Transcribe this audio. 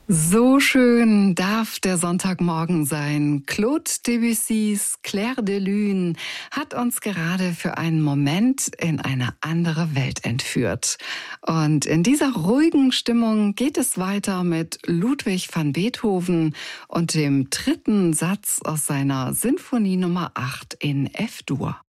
So schön darf der Sonntagmorgen sein. Claude Debussys Clair de Lune hat uns gerade für einen Moment in eine andere Welt entführt. Und in dieser ruhigen Stimmung geht es weiter mit Ludwig van Beethoven und dem dritten Satz aus seiner Sinfonie Nummer 8 in F-Dur.